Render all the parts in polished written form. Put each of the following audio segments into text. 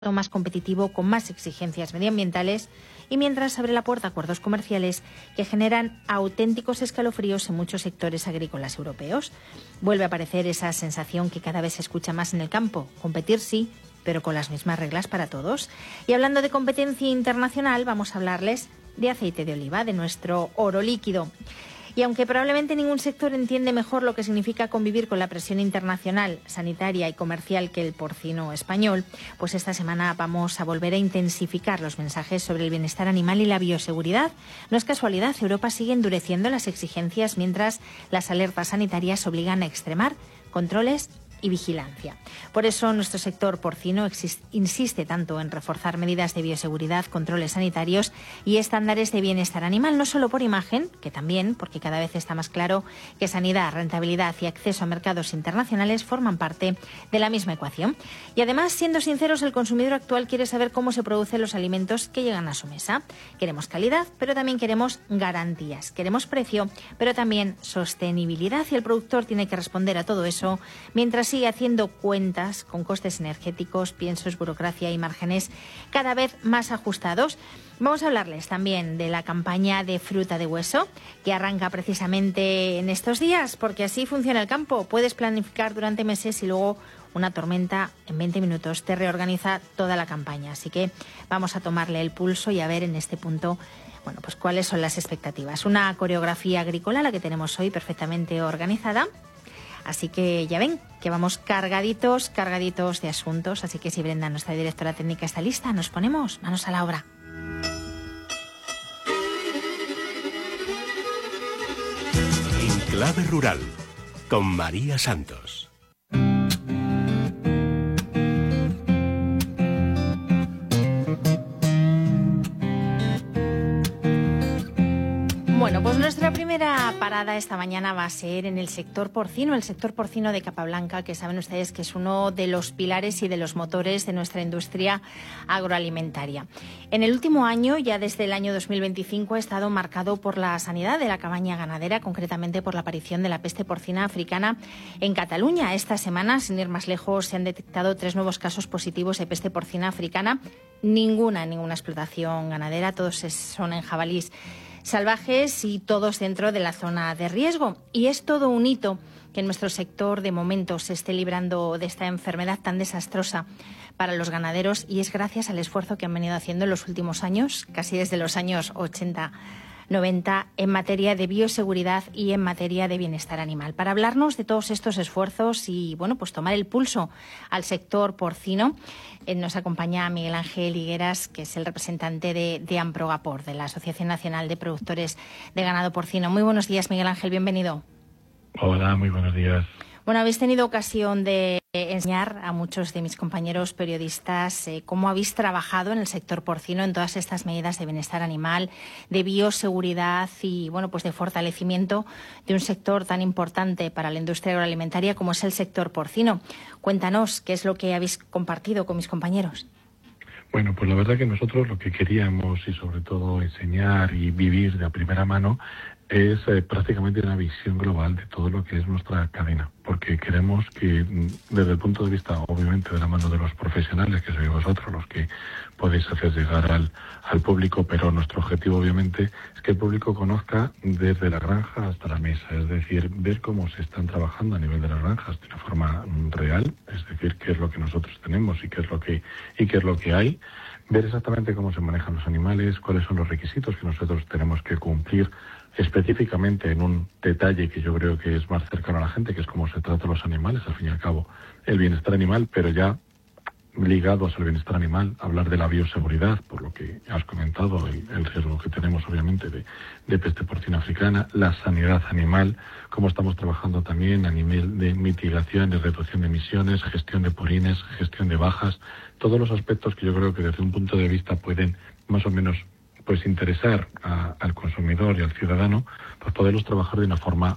más competitivo, con más exigencias medioambientales y mientras abre la puerta a acuerdos comerciales que generan auténticos escalofríos en muchos sectores agrícolas europeos. Vuelve a aparecer esa sensación que cada vez se escucha más en el campo. Competir sí, pero con las mismas reglas para todos. Y hablando de competencia internacional, vamos a hablarles de aceite de oliva, de nuestro oro líquido. Y aunque probablemente ningún sector entiende mejor lo que significa convivir con la presión internacional, sanitaria y comercial que el porcino español, pues esta semana vamos a volver a intensificar los mensajes sobre el bienestar animal y la bioseguridad. No es casualidad, Europa sigue endureciendo las exigencias mientras las alertas sanitarias obligan a extremar controles y vigilancia. Por eso nuestro sector porcino insiste tanto en reforzar medidas de bioseguridad, controles sanitarios y estándares de bienestar animal, no solo por imagen, que también, porque cada vez está más claro que sanidad, rentabilidad y acceso a mercados internacionales forman parte de la misma ecuación. Y además, siendo sinceros, el consumidor actual quiere saber cómo se producen los alimentos que llegan a su mesa. Queremos calidad, pero también queremos garantías. Queremos precio, pero también sostenibilidad, y el productor tiene que responder a todo eso mientras sigue haciendo cuentas con costes energéticos, piensos, burocracia y márgenes cada vez más ajustados. Vamos a hablarles también de la campaña de fruta de hueso, que arranca precisamente en estos días, porque así funciona el campo. Puedes planificar durante meses y luego una tormenta en 20 minutos te reorganiza toda la campaña. Así que vamos a tomarle el pulso y a ver en este punto, bueno, pues cuáles son las expectativas. Una coreografía agrícola la que tenemos hoy perfectamente organizada. Así que ya ven que vamos cargaditos de asuntos. Así que si Brenda, nuestra directora técnica, está lista, nos ponemos manos a la obra. En Clave Rural, con María Santos. Bueno, pues nuestra primera parada esta mañana va a ser en el sector porcino de Capablanca, que saben ustedes que es uno de los pilares y de los motores de nuestra industria agroalimentaria. En el último año, ya desde el año 2025, ha estado marcado por la sanidad de la cabaña ganadera, concretamente por la aparición de la peste porcina africana en Cataluña. Esta semana, sin ir más lejos, se han detectado 3 nuevos casos positivos de peste porcina africana. Ninguna explotación ganadera, todos son en jabalís salvajes y todos dentro de la zona de riesgo. Y es todo un hito que en nuestro sector de momento se esté librando de esta enfermedad tan desastrosa para los ganaderos, y es gracias al esfuerzo que han venido haciendo en los últimos años, casi desde los años 80-90, en materia de bioseguridad y en materia de bienestar animal. Para hablarnos de todos estos esfuerzos y, bueno, pues tomar el pulso al sector porcino, nos acompaña Miguel Ángel Higueras, que es el representante de Amprogapor, de la Asociación Nacional de Productores de Ganado Porcino. Muy buenos días, Miguel Ángel, bienvenido. Hola, muy buenos días. Bueno, habéis tenido ocasión de enseñar a muchos de mis compañeros periodistas cómo habéis trabajado en el sector porcino en todas estas medidas de bienestar animal, de bioseguridad y, bueno, pues de fortalecimiento de un sector tan importante para la industria agroalimentaria como es el sector porcino. Cuéntanos qué es lo que habéis compartido con mis compañeros. Bueno, pues la verdad que nosotros lo que queríamos y sobre todo enseñar y vivir de primera mano es prácticamente una visión global de todo lo que es nuestra cadena, porque queremos que desde el punto de vista, obviamente, de la mano de los profesionales, que sois vosotros los que podéis hacer llegar al público, pero nuestro objetivo, obviamente, es que el público conozca desde la granja hasta la mesa, es decir, ver cómo se están trabajando a nivel de las granjas de una forma real, es decir, qué es lo que nosotros tenemos y qué es lo que hay, ver exactamente cómo se manejan los animales, cuáles son los requisitos que nosotros tenemos que cumplir específicamente en un detalle que yo creo que es más cercano a la gente, que es cómo se tratan los animales, al fin y al cabo, el bienestar animal, pero ya ligados al bienestar animal, hablar de la bioseguridad, por lo que has comentado, el riesgo que tenemos obviamente de peste porcina africana, la sanidad animal, cómo estamos trabajando también a nivel de mitigación, de reducción de emisiones, gestión de purines, gestión de bajas, todos los aspectos que yo creo que desde un punto de vista pueden más o menos pues interesar al consumidor y al ciudadano, pues poderlos trabajar de una forma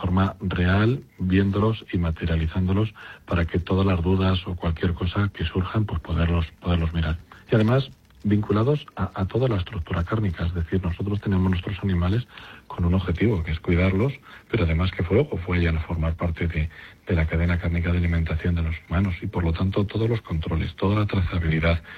real, viéndolos y materializándolos para que todas las dudas o cualquier cosa que surjan, pues poderlos mirar. Y además, vinculados a toda la estructura cárnica. Es decir, nosotros tenemos nuestros animales con un objetivo, que es cuidarlos, pero además que luego vayan a formar parte de la cadena cárnica de alimentación de los humanos, y por lo tanto todos los controles, toda la trazabilidad